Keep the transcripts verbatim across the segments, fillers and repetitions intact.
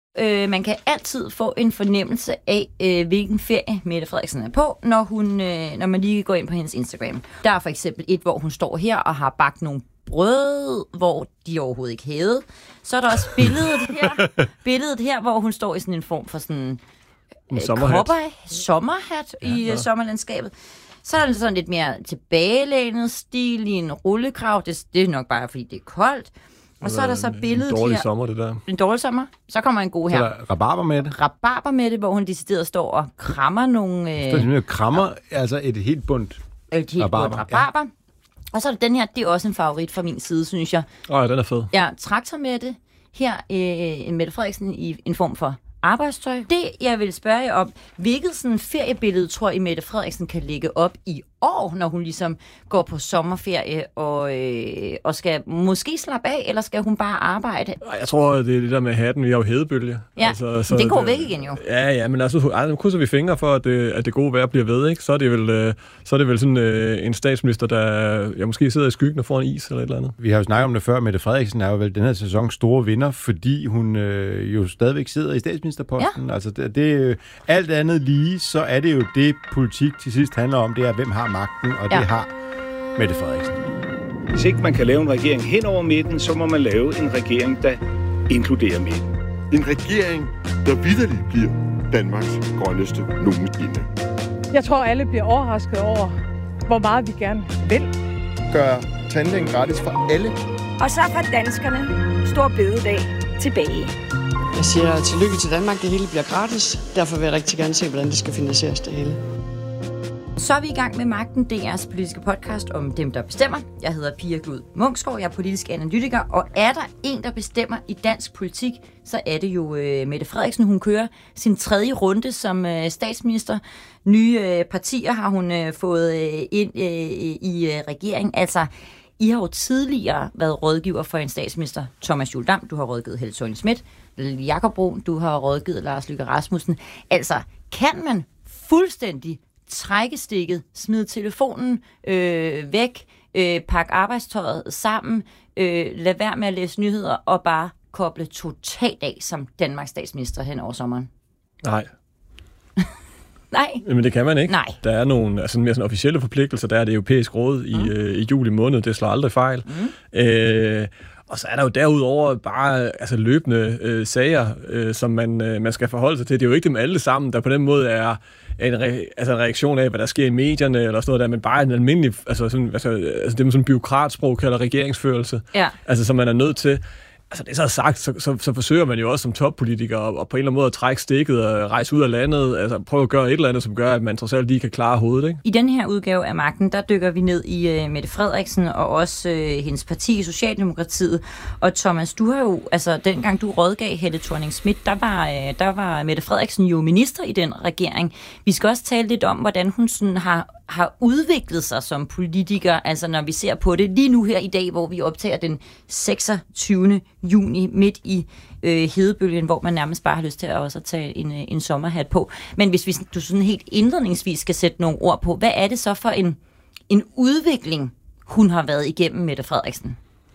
Øh, man kan altid få en fornemmelse af, øh, hvilken ferie Mette Frederiksen er på, når, hun, øh, når man lige går ind på hendes Instagram. Der er for eksempel et, hvor hun står her og har bagt nogle brød, hvor de overhovedet ikke hævede. Så er der også billedet her, billedet her, hvor hun står i sådan en form for sådan en sommerhat, sommerhat ja, i ja. sommerlandskabet. Så er der sådan lidt mere tilbagelænet stil i en rullekrav. Det, det er nok bare, fordi det er koldt. Og så er der så billedet her. En dårlig her. sommer, det der. En dårlig sommer. Så kommer en god her. Så der rabarber med det. Rabarber med det, hvor hun decideret står og krammer nogle... Øh, det er krammer, altså et helt bundt Et helt bundt rabarber. Ja. Og så er der den her, det er også en favorit fra min side, synes jeg. Åh, oh, den er fed. Ja, traktor med det. Her øh, Mette Frederiksen i en form for arbejdstøj. Det, jeg vil spørge jer om, hvilket sådan feriebillede tror I, Mette Frederiksen kan lægge op i år, når hun ligesom går på sommerferie og, øh, og skal måske slappe af, eller skal hun bare arbejde? Jeg tror, det er det der med hatten. Vi har jo hedebølge. Ja, altså, så det går det, væk igen jo. Ja, ja, men altså, altså krydser vi fingre for, at det, at det gode vejr bliver ved, ikke? Så er det vel, øh, så er det vel sådan øh, en statsminister, der ja, måske sidder i skyggen og får en is eller et eller andet. Vi har jo snakket om det før. Mette Frederiksen er jo vel den her sæsons store vinder, fordi hun øh, jo stadigvæk sidder i statsministerposten. Ja. Altså, det, det, alt andet lige, så er det jo det, politik til sidst handler om, det er, hvem har magten, og det ja. har Mette Frederiksen. Hvis ikke man kan lave en regering hen over midten, så må man lave en regering, der inkluderer midten. En regering, der vitterligt bliver Danmarks grønneste nogensinde. Jeg tror, alle bliver overrasket over, hvor meget vi gerne vil. Gør tandlægen gratis for alle. Og så får danskerne stor bededag tilbage. Jeg siger tillykke til Danmark, det hele bliver gratis. Derfor vil jeg rigtig gerne se, hvordan det skal finansieres det hele. Så er vi i gang med Magten, D R's politiske podcast om dem, der bestemmer. Jeg hedder Pia Glud Munksgaard, jeg er politisk analytiker, og er der en, der bestemmer i dansk politik, så er det jo øh, Mette Frederiksen. Hun kører sin tredje runde som øh, statsminister. Nye øh, partier har hun øh, fået øh, ind øh, i øh, regeringen. Altså, I har jo tidligere været rådgiver for en statsminister, Thomas Juhl Dam. Du har rådgivet Helle Thorning-Schmidt, Jakob Brun, du har rådgivet Lars Løkke Rasmussen. Altså, kan man fuldstændig trække stikket, smide telefonen øh, væk, øh, pakke arbejdstøjet sammen, øh, lad være med at læse nyheder og bare koble totalt af som Danmarks statsminister hen over sommeren? Nej. Nej. Men det kan man ikke. Nej. Der er nogle altså, mere sådan officielle forpligtelser, der er det europæiske råd i, mm. øh, i juli måned, det slår aldrig fejl. Mm. Øh, Og så er der jo derudover bare altså, løbende øh, sager, øh, som man, øh, man skal forholde sig til. Det er jo ikke dem alle sammen, der på den måde er en, re- altså en reaktion af, hvad der sker i medierne, eller sådan noget der, men bare en almindelig, altså, sådan, altså, altså det man sådan bureaukratsprog kalder regeringsførelse. Ja. Altså, som man er nødt til. Altså det er så sagt, så, så, så forsøger man jo også som toppolitiker og, og på en eller anden måde at trække stikket og rejse ud af landet, altså prøve at gøre et eller andet, som gør, at man trods alt lige kan klare hovedet, ikke? I den her udgave af Magten, der dykker vi ned i uh, Mette Frederiksen og også uh, hendes parti, Socialdemokratiet. Og Thomas, du har jo, altså dengang du rådgav Helle Thorning-Schmidt, der var, uh, der var Mette Frederiksen jo minister i den regering. Vi skal også tale lidt om, hvordan hun sådan har har udviklet sig som politiker, altså når vi ser på det lige nu her i dag, hvor vi optager den seksogtyvende juni midt i øh, hedebølgen, hvor man nærmest bare har lyst til at også at tage en, en sommerhat på. Men hvis vi, du sådan helt indledningsvis skal sætte nogle ord på, hvad er det så for en, en udvikling, hun har været igennem, Mette Frederiksen?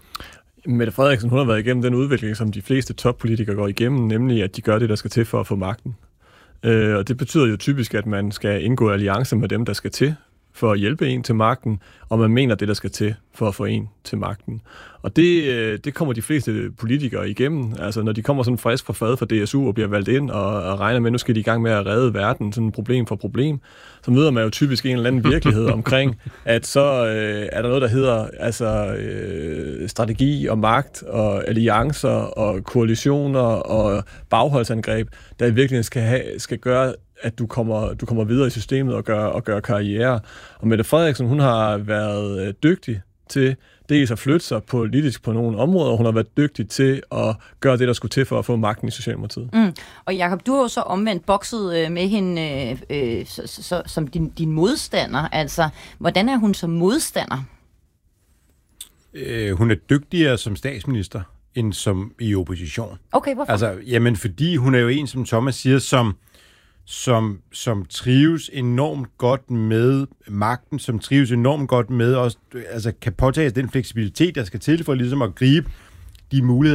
Mette Frederiksen, hun har været igennem den udvikling, som de fleste toppolitikere går igennem, nemlig at de gør det, der skal til for at få magten. Øh, og det betyder jo typisk, at man skal indgå alliance med dem, der skal til for at hjælpe en til magten, og man mener det, der skal til for at få en til magten. Og det, det kommer de fleste politikere igennem. Altså, når de kommer sådan frisk fra fad fra D S U og bliver valgt ind og, og regner med, at nu skal de i gang med at redde verden, sådan problem for problem, så møder man jo typisk en eller anden virkelighed omkring, at så øh, er der noget, der hedder altså, øh, strategi og magt og alliancer og koalitioner og bagholdsangreb, der i virkeligheden skal, have, skal gøre, at du kommer, du kommer videre i systemet og gør, og gør karriere. Og Mette Frederiksen, hun har været øh, dygtig til dels at flytte sig politisk på nogle områder, og hun har været dygtig til at gøre det, der skulle til for at få magten i Socialdemokratiet. Mm. Og Jakob, du har jo så omvendt bokset øh, med hende øh, så, så, som din, din modstander. Altså, hvordan er hun som modstander? Øh, hun er dygtigere som statsminister, end som i opposition. Okay, hvorfor? Altså, jamen, fordi hun er jo en, som Thomas siger, som Som, som trives enormt godt med magten, som trives enormt godt med også, altså kan påtage den fleksibilitet, der skal til for ligesom at gribe de muligheder,